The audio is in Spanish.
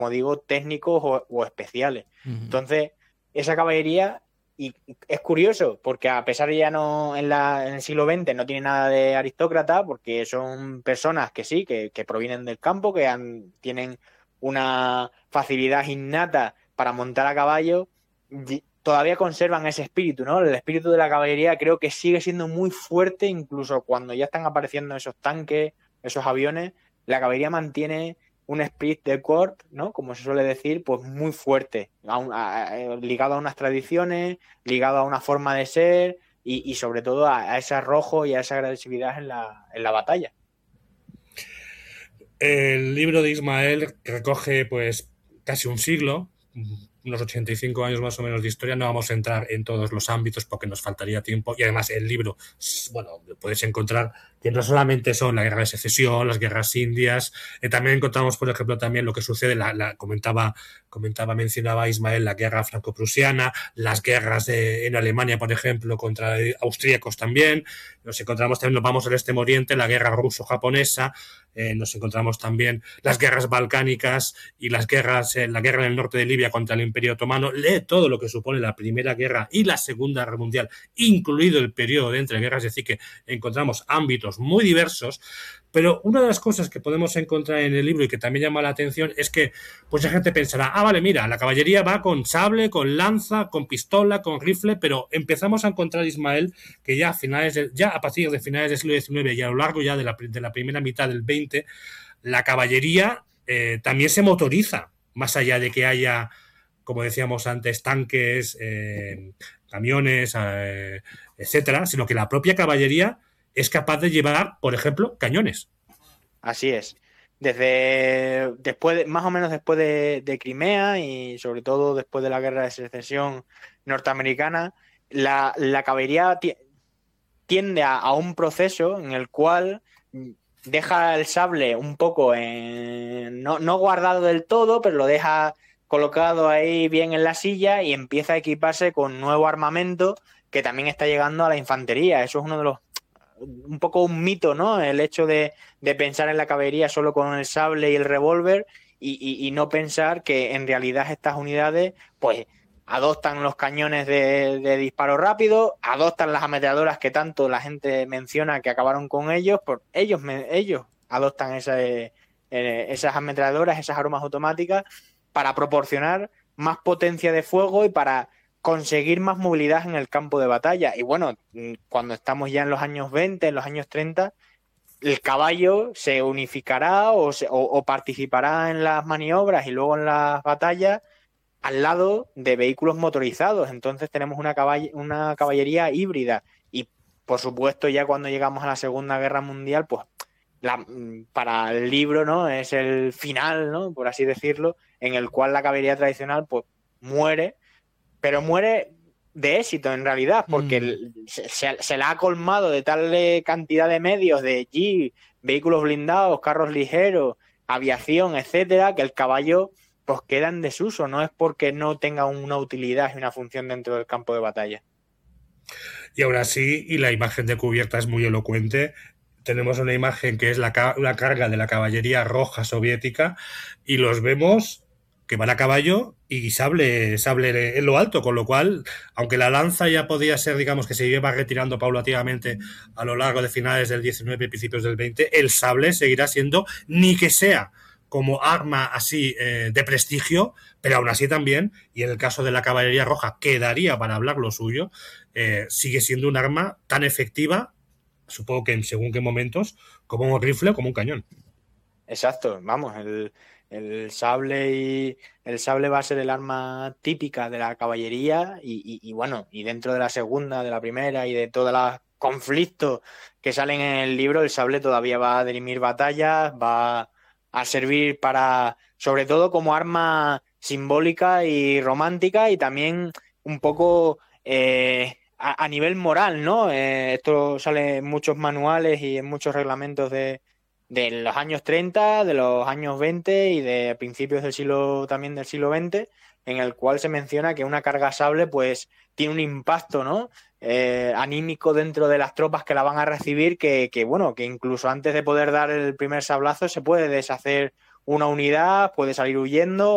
como digo, técnicos o especiales. Ujú. Entonces, esa caballería, y es curioso, porque a pesar de ya no en el siglo XX no tiene nada de aristócrata, porque son personas que sí, que provienen del campo, tienen una facilidad innata para montar a caballo, todavía conservan ese espíritu, ¿no? El espíritu de la caballería creo que sigue siendo muy fuerte, incluso cuando ya están apareciendo esos tanques, esos aviones, la caballería mantiene un esprit de corps, ¿no? Como se suele decir, pues muy fuerte, ligado a unas tradiciones, ligado a una forma de ser y sobre todo a ese arrojo y a esa agresividad en la batalla. El libro de Ismael recoge pues casi un siglo, unos 85 años más o menos de historia. No vamos a entrar en todos los ámbitos porque nos faltaría tiempo, y además el libro, bueno, puedes encontrar que no solamente son la guerra de secesión, las guerras indias, también encontramos, por ejemplo, también lo que sucede, mencionaba Ismael, la guerra franco-prusiana, las guerras en Alemania, por ejemplo, contra austríacos también. Nos encontramos también, nos vamos al Extremo Oriente, la guerra ruso-japonesa. Nos encontramos también las guerras balcánicas y la guerra en el norte de Libia contra el Imperio Otomano. Lee todo lo que supone la Primera Guerra y la Segunda Guerra Mundial, incluido el periodo de entreguerras. Es decir, que encontramos ámbitos muy diversos, pero una de las cosas que podemos encontrar en el libro y que también llama la atención es que pues la gente pensará, vale, mira, la caballería va con sable, con lanza, con pistola, con rifle, pero empezamos a encontrar, Ismael, que ya a partir de finales del siglo XIX y a lo largo ya de la primera mitad del XX, la caballería también se motoriza, más allá de que haya, como decíamos antes, tanques, camiones, etcétera, sino que la propia caballería es capaz de llevar, por ejemplo, cañones. Así es. Desde después, más o menos después de Crimea y sobre todo después de la guerra de secesión norteamericana, la caballería tiende a un proceso en el cual deja el sable un poco no guardado del todo, pero lo deja colocado ahí bien en la silla y empieza a equiparse con nuevo armamento que también está llegando a la infantería. Eso es uno de los un poco un mito, ¿no? El hecho de pensar en la caballería solo con el sable y el revólver y no pensar que en realidad estas unidades, pues, adoptan los cañones de disparo rápido, adoptan las ametralladoras que tanto la gente menciona que acabaron con ellos, por ellos adoptan esas ametralladoras, esas armas automáticas para proporcionar más potencia de fuego y para conseguir más movilidad en el campo de batalla. Y bueno, cuando estamos ya en los años 20, en los años 30, el caballo se unificará o participará en las maniobras y luego en las batallas al lado de vehículos motorizados. Entonces tenemos una caballería híbrida. Y por supuesto, ya cuando llegamos a la Segunda Guerra Mundial, pues para el libro, ¿no? Es el final, ¿no? Por así decirlo, en el cual la caballería tradicional pues muere, pero muere de éxito en realidad, porque se la ha colmado de tal cantidad de medios, de Jeep, vehículos blindados, carros ligeros, aviación, etcétera, que el caballo pues queda en desuso, no es porque no tenga una utilidad y una función dentro del campo de batalla. Y ahora sí, y la imagen de cubierta es muy elocuente. Tenemos una imagen que es una carga de la caballería roja soviética y los vemos que van a caballo y sable en lo alto, con lo cual, aunque la lanza ya podía ser, digamos, que se iba retirando paulatinamente a lo largo de finales del 19 y principios del 20, el sable seguirá siendo, ni que sea como arma así de prestigio, pero aún así también, y en el caso de la caballería roja quedaría para hablar lo suyo, sigue siendo un arma tan efectiva, supongo que en según qué momentos, como un rifle o como un cañón. Exacto, vamos, el sable el sable va a ser el arma típica de la caballería y bueno, y dentro de la segunda, de la primera y de todos los conflictos que salen en el libro, el sable todavía va a dirimir batallas, va a servir para, sobre todo como arma simbólica y romántica y también un poco a nivel moral, ¿no? Esto sale en muchos manuales y en muchos reglamentos de los años 30, de los años 20 y de principios del siglo también del siglo XX, en el cual se menciona que una carga sable pues tiene un impacto, ¿no? Anímico dentro de las tropas que la van a recibir, bueno, que incluso antes de poder dar el primer sablazo se puede deshacer una unidad, puede salir huyendo